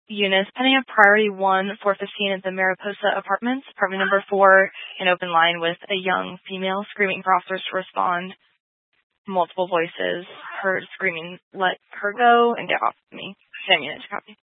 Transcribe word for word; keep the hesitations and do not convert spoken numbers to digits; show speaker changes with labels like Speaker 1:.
Speaker 1: units pending a priority one four fifteen at the Mariposa Apartments, apartment number four, an open line with a young female screaming for officers to respond. Multiple voices heard screaming, "Let her go and get off of me." Ten units, copy.